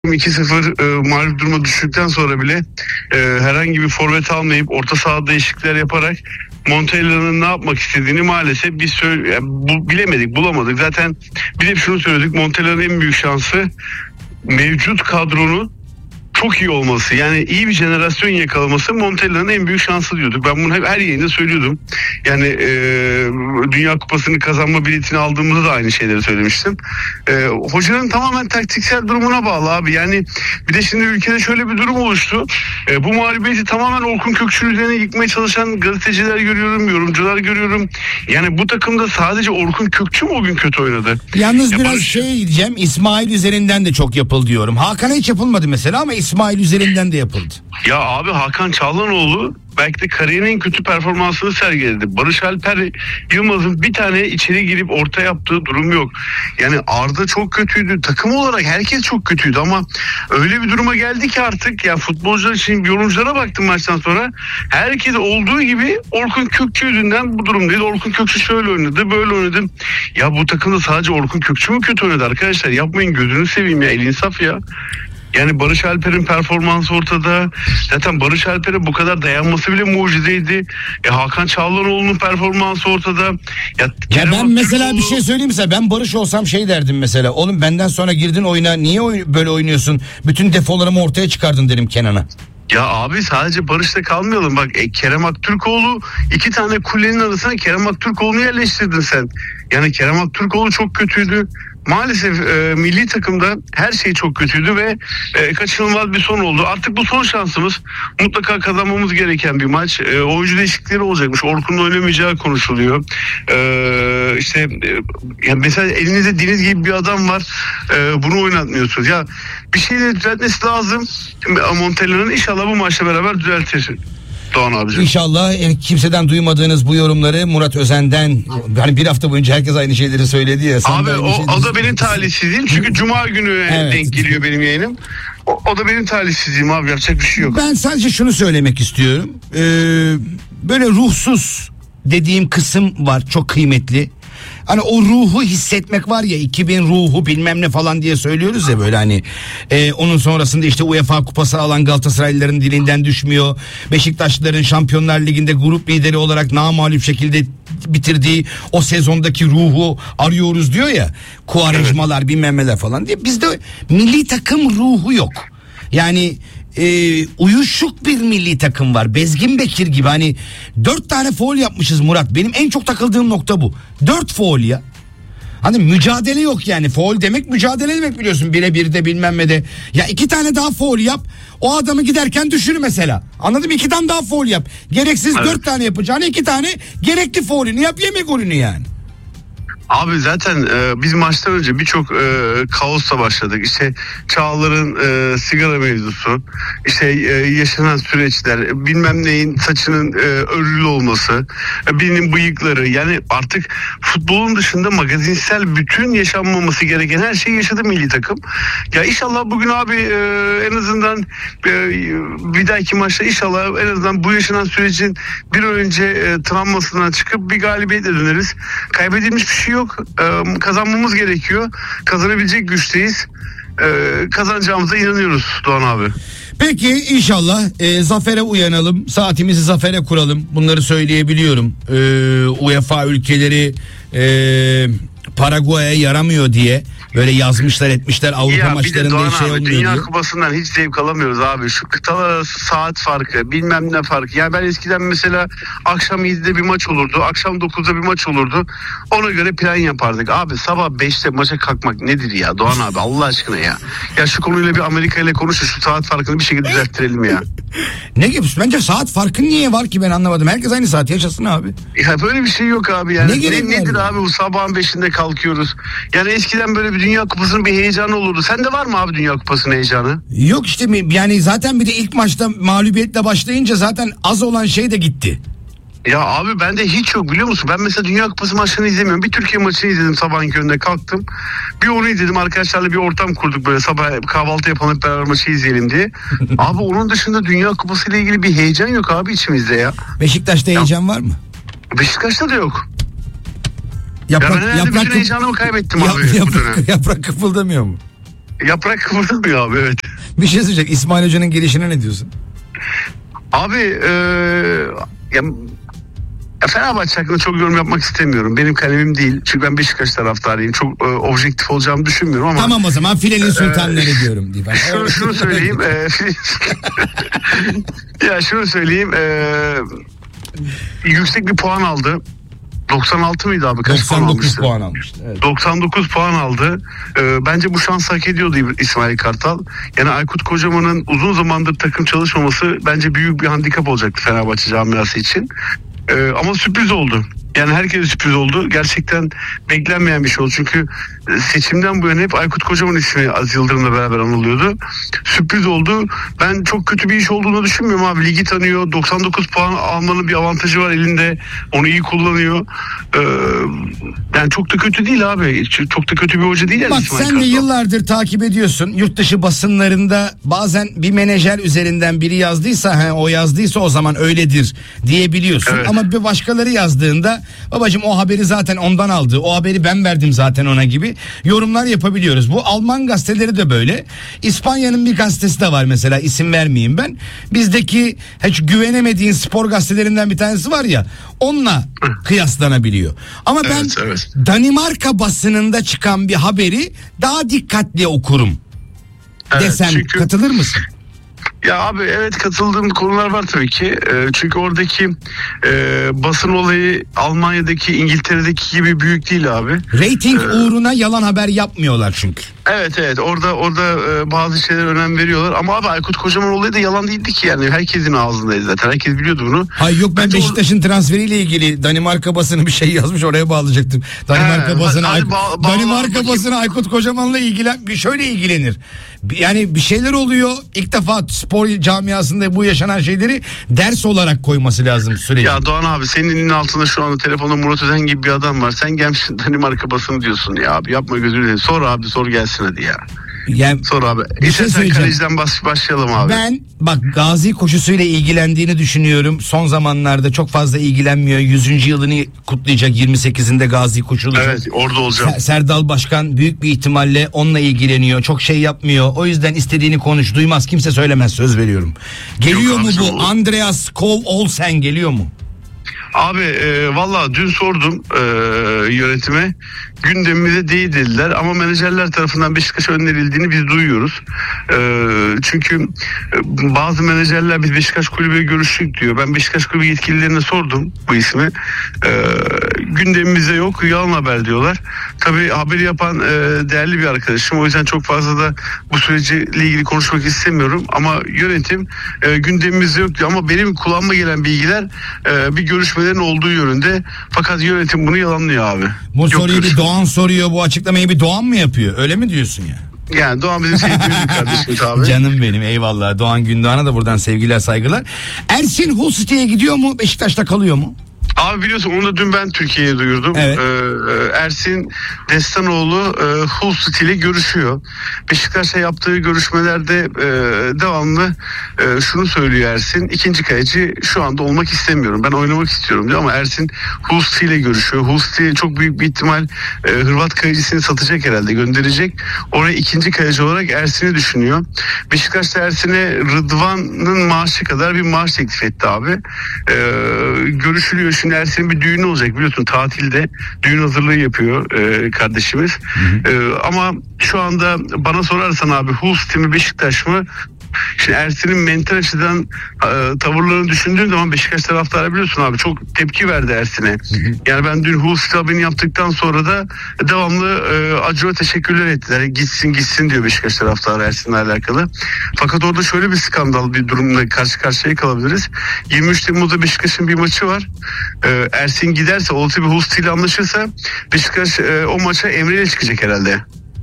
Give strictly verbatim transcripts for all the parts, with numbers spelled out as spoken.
iki sıfır e, mağlup duruma düştükten sonra bile e, herhangi bir forvet almayıp orta sahada değişiklikler yaparak Montella'nın ne yapmak istediğini maalesef biz söyle, yani bu, bilemedik, bulamadık. Zaten bir de şunu söyledik, Montella'nın en büyük şansı mevcut kadronun çok iyi olması. Yani iyi bir jenerasyon yakalaması Montella'nın en büyük şansı diyorduk. Ben bunu hep her yayında söylüyordum. Yani e, Dünya Kupası'nı kazanma biletini aldığımızda da aynı şeyleri söylemiştim. E, hocanın tamamen taktiksel durumuna bağlı abi. Yani bir de şimdi ülkede şöyle bir durum oluştu. E, bu mağlubiyeti tamamen Orkun Kökçü'nün üzerine yıkmaya çalışan gazeteciler görüyorum, yorumcular görüyorum. Yani bu takımda sadece Orkun Kökçü mü o gün kötü oynadı? Yalnız ya biraz Barış... şey diyeceğim, İsmail üzerinden de çok yapıldı diyorum. Hakan'a hiç yapılmadı mesela ama İsmail üzerinden de yapıldı. Ya abi Hakan Çalhanoğlu belki de kariyerinin en kötü performansını sergiledi. Barış Alper Yılmaz'ın bir tane içeri girip orta yaptığı durum yok. Yani Arda çok kötüydü. Takım olarak herkes çok kötüydü ama öyle bir duruma geldi ki artık ya futbolcular için yorumculara baktım maçtan sonra. Herkes olduğu gibi Orkun Kökçü yüzünden bu durumdaydı. Orkun Kökçü şöyle oynadı, böyle oynadı. Ya bu takımda sadece Orkun Kökçü mü kötü oynadı arkadaşlar? Yapmayın, gözünü seveyim ya, el insaf ya. Yani Barış Alper'in performansı ortada. Zaten Barış Alper'e bu kadar dayanması bile mucizeydi. E, Hakan Çalhanoğlu'nun performansı ortada. Ya, ya ben mesela Aktürkoğlu... bir şey söyleyeyim size. Ben Barış olsam şey derdim mesela. Oğlum benden sonra girdin oyuna, niye oy- böyle oynuyorsun? Bütün defolarımı ortaya çıkardın derim Kenan'a. Ya abi sadece Barış'ta kalmayalım. Bak e, Kerem Aktürkoğlu iki tane kulenin arasına Kerem Aktürkoğlu'nu yerleştirdin sen. Yani Kerem Aktürkoğlu çok kötüydü. Maalesef e, milli takımda her şey çok kötüydü ve e, kaçınılmaz bir son oldu. Artık bu son şansımız. Mutlaka kazanmamız gereken bir maç. E, oyuncu değişiklikleri olacakmış. Orkun'un oynamayacağı konuşuluyor. E, işte e, ya mesela elinizde Deniz gibi bir adam var. E, bunu oynatmıyorsunuz. Ya bir şeyleri düzeltmesi lazım. Montella'nın inşallah bu maçla beraber düzeltir. Doğan abicim. İnşallah e, kimseden duymadığınız bu yorumları Murat Özen'den, hani bir hafta boyunca herkes aynı şeyleri söyledi ya. Abi o, o da benim talihsizliğim çünkü Cuma günü evet. denk geliyor benim yayınım. O, o da benim talihsizliğim abi, yapacak bir şey yok. Ben sadece şunu söylemek istiyorum. Ee, böyle ruhsuz dediğim kısım var, çok kıymetli. Hani o ruhu hissetmek var ya, iki bin ruhu bilmem ne falan diye söylüyoruz ya böyle hani. E, onun sonrasında işte UEFA kupası alan Galatasaraylıların dilinden düşmüyor. Beşiktaşlıların Şampiyonlar Ligi'nde grup lideri olarak namağlup şekilde bitirdiği o sezondaki ruhu arıyoruz diyor ya. Kuarejmalar bilmem neler falan diye. Bizde milli takım ruhu yok. Yani e, uyuşuk bir milli takım var. Bezgin Bekir gibi hani dört tane faul yapmışız Murat. Benim en çok takıldığım nokta bu. Dört faul ya. Hani mücadele yok yani. Faul demek mücadele demek, biliyorsun. Bire bir de bilmem ne de. Ya iki tane daha faul yap. O adamı giderken düşür mesela. Anladın mı? İki tane daha faul yap. Gereksiz evet. dört tane yapacağını iki tane gerekli faulünü yap, yeme golünü yani. Abi zaten e, biz maçtan önce birçok e, kaosla başladık. İşte Çağlar'ın e, sigara mevzusu, işte e, yaşanan süreçler, bilmem neyin saçının e, örülü olması, e, birinin bıyıkları. Yani artık futbolun dışında magazinsel bütün yaşanmaması gereken her şeyi yaşadı milli takım. Ya inşallah bugün abi e, en azından e, bir dahaki maçta inşallah en azından bu yaşanan sürecin bir an önce e, travmasından çıkıp bir galibiyetle döneriz. Kaybedilmiş bir şey yok. Ee, kazanmamız gerekiyor. Kazanabilecek güçteyiz. Ee, kazanacağımıza inanıyoruz Doğan abi. Peki inşallah e, zafere uyanalım. Saatimizi zafere kuralım. Bunları söyleyebiliyorum. Ee, UEFA ülkeleri e, Paraguay'a yaramıyor diye böyle yazmışlar etmişler, Avrupa ya maçlarında hiç şey abi, olmuyor Dünya diyor. Kupası'ndan hiç zevk alamıyoruz abi. Şu kıtalar saat farkı, bilmem ne farkı. Ya ben eskiden mesela akşam yedide bir maç olurdu, akşam dokuzda bir maç olurdu. Ona göre plan yapardık. Abi sabah beşte maça kalkmak nedir ya Doğan abi, Allah aşkına ya. Ya şu konuyla bir Amerika ile konuşun, şu saat farkını bir şekilde düzelttirelim ya. Ne gibi? Bence saat farkı niye var ki, ben anlamadım. Herkes aynı saat yaşasın abi. Ya böyle bir şey yok abi yani. Ne, ne nedir abi bu sabahın beşinde kalkıyoruz. Yani eskiden böyle bir Dünya Kupası'nın bir heyecanı olurdu. Sende var mı abi Dünya Kupası'nın heyecanı? Yok işte, yani zaten bir de ilk maçta mağlubiyetle başlayınca zaten az olan şey de gitti. Ya abi bende hiç yok, biliyor musun? Ben mesela Dünya Kupası maçlarını izlemiyorum. Bir Türkiye maçını izledim sabahın köründe, kalktım. Bir onu izledim, arkadaşlarla bir ortam kurduk böyle sabah kahvaltı yapalım hep beraber maçı izleyelim diye. Abi onun dışında Dünya Kupası ile ilgili bir heyecan yok abi içimizde ya. Beşiktaş'ta heyecan ya, var mı? Beşiktaş'ta da yok. Yaprak, ya ben herhalde yaprak, bütün heyecanımı kaybettim yap, abi yaprak, bu dönem. Yaprak kıpıldamıyor mu? Yaprak kıpırdamıyor abi, evet. Bir şey söyleyecek. İsmail Hoca'nın gelişine ne diyorsun? Abi e, ya, ya Fenerbahçe hakkında çok yorum yapmak istemiyorum. Benim kalemim değil. Çünkü ben Beşiktaş taraftarıyım. Çok e, objektif olacağımı düşünmüyorum ama. Tamam o zaman filenin sultanları e, diyorum. Diye. Şunu, şunu söyleyeyim. e, ya şunu söyleyeyim. E, yüksek bir puan aldı. doksan altı mıydı abi? Kaç doksan dokuz puan, puan almıştı. Evet. doksan dokuz puan aldı. Ee, bence bu şansı hak ediyordu İsmail Kartal. Yani Aykut Kocaman'ın uzun zamandır takım çalışmaması bence büyük bir handikap olacaktı Fenerbahçe camiası için. Ee, ama sürpriz oldu. Yani herkese sürpriz oldu. Gerçekten beklenmeyen bir şey oldu. Çünkü seçimden bu yana hep Aykut Kocaman ismi Aziz Yıldırım'la beraber anılıyordu. Sürpriz oldu. Ben çok kötü bir iş olduğunu düşünmüyorum abi. Ligi tanıyor. doksan dokuz puan almanın bir avantajı var elinde. Onu iyi kullanıyor. Ee, yani çok da kötü değil abi. Çok da kötü bir hoca değil. Yani Bak İsmail sen de Kartal. yıllardır takip ediyorsun. Yurt dışı basınlarında bazen bir menajer üzerinden biri yazdıysa, he, o yazdıysa o zaman öyledir diyebiliyorsun. Evet. Ama bir başkaları yazdığında babacığım o haberi zaten ondan aldı. O haberi ben verdim zaten ona gibi yorumlar yapabiliyoruz. Bu Alman gazeteleri de böyle. İspanya'nın bir gazetesi de var mesela, isim vermeyeyim ben. Bizdeki hiç güvenemediğin spor gazetelerinden bir tanesi var ya, onunla kıyaslanabiliyor. Ama ben Evet, evet. Danimarka basınında çıkan bir haberi daha dikkatli okurum Evet, desem çünkü... katılır mısın? Ya abi evet, katıldığım konular var tabii ki. E, çünkü oradaki e, basın olayı Almanya'daki, İngiltere'deki gibi büyük değil abi. Rating ee, uğruna yalan haber yapmıyorlar çünkü. Evet evet, orada orada e, bazı şeyler önem veriyorlar. Ama abi Aykut Kocaman olayı da yalan değildi ki yani. Herkesin ağzındaydı zaten. Herkes biliyordu bunu. Hayır yok, ben Bence Beşiktaş'ın or- transferiyle ilgili Danimarka basını bir şey yazmış, oraya bağlayacaktım. Danimarka He, basını hadi Aykut, bağ- bağla Danimarka bakayım. basını Aykut Kocaman'la ilgilen bir şöyle ilgilenir. Yani bir şeyler oluyor. İlk defa spor camiasında bu yaşanan şeyleri ders olarak koyması lazım süreci. Ya Doğan abi, senin elinin altında şu anda telefonda Murat Özen gibi bir adam var. Sen gelmişsin Danimarka basını diyorsun ya abi, yapma gözünü seveyim. Sor abi, sor gelsin hadi ya. Yani, Sor abi. bir şey İstersen söyleyeceğim. kaleciden baş, başlayalım abi. Ben bak Gazi koşusuyla ilgilendiğini düşünüyorum. Son zamanlarda çok fazla ilgilenmiyor. yüzüncü yılını kutlayacak, yirmi sekizinde Gazi koşulacak. Evet, orada olacağım. Ser- Serdal Başkan büyük bir ihtimalle onunla ilgileniyor. Çok şey yapmıyor. O yüzden istediğini konuş. Duymaz, kimse söylemez, söz veriyorum. Geliyor Yok mu abi, bu olur. Andreas Kov Olsen, geliyor mu? Abi e, valla dün sordum e, yönetime, gündemimizde değil dediler ama menajerler tarafından Beşiktaş'a önerildiğini biz duyuyoruz. E, çünkü e, bazı menajerler biz Beşiktaş kulübüyle görüştük diyor. Ben Beşiktaş kulübü yetkililerine sordum bu ismi. E, gündemimizde yok, yalan haber diyorlar. Tabii haberi yapan e, değerli bir arkadaşım, o yüzden çok fazla da bu süreciyle ilgili konuşmak istemiyorum ama yönetim e, gündemimizde yok diyor. Ama benim kulağıma gelen bilgiler e, bir görüşme olduğu yönünde, fakat yönetim bunu yalanlıyor abi. Bu Yok soruyu görüşme. bir Doğan soruyor, bu açıklamayı bir Doğan mı yapıyor? Öyle mi diyorsun ya? Yani Doğan bizim sevdiğimiz kardeşimiz abi. Canım benim, eyvallah. Doğan Gündoğan'a da buradan sevgiler, saygılar. Ersin Hull City'ye gidiyor mu? Beşiktaş'ta kalıyor mu? Abi biliyorsun, onu da dün ben Türkiye'ye duyurdum. Evet. Ee, Ersin Destanoğlu e, Hull City ile görüşüyor. Beşiktaş'la yaptığı görüşmelerde e, devamlı e, şunu söylüyor Ersin. İkinci kaleci şu anda olmak istemiyorum. Ben oynamak istiyorum diyor ama Ersin Hull City ile görüşüyor. Hull City çok büyük bir ihtimal e, Hırvat kalecisini satacak herhalde, gönderecek. Oraya ikinci kaleci olarak Ersin'i düşünüyor. Beşiktaş da Ersin'e Rıdvan'ın maaşı kadar bir maaş teklif etti abi. E, görüşülüyor. Şimdi Ersin'in bir düğünü olacak biliyorsun, tatilde düğün hazırlığı yapıyor e, kardeşimiz. Hı hı. E, ama şu anda bana sorarsan abi, Hull City mi Beşiktaş mı? Şimdi Ersin'in mental açıdan e, tavırlarını düşündüğün zaman Beşiktaş taraftarı biliyorsun abi çok tepki verdi Ersin'e. Hı hı. Yani ben dün Hull City haberini yaptıktan sonra da devamlı e, acıma teşekkürler ettiler. Gitsin gitsin diyor Beşiktaş taraftarı Ersin'le alakalı. Fakat orada şöyle bir skandal bir durumla karşı karşıya kalabiliriz. yirmi üç Temmuz'da Beşiktaş'ın bir maçı var. E, Ersin giderse, olası bir Hull City ile anlaşırsa Beşiktaş e, o maça Emre ile çıkacak herhalde.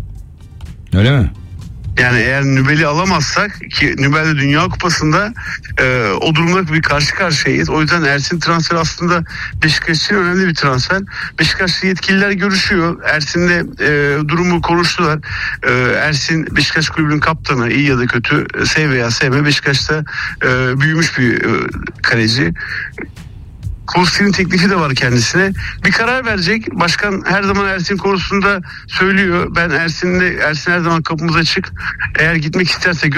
Öyle mi? Yani eğer Nübel'i alamazsak, ki Nübel'de Dünya Kupası'nda e, o durumda bir karşı karşıyayız. O yüzden Ersin transferi aslında Beşiktaş için önemli bir transfer. Beşiktaşlı yetkililer görüşüyor. Ersin'le e, durumu konuştular. E, Ersin Beşiktaş kulübünün kaptanı, iyi ya da kötü, sev veya sevme, Beşiktaş'ta e, büyümüş bir e, kaleci. Kursi'nin teklifi de var kendisine. Bir karar verecek. Başkan her zaman Ersin konusunda söylüyor. Ben Ersin'le Ersin her zaman kapımız açık. Eğer gitmek isterse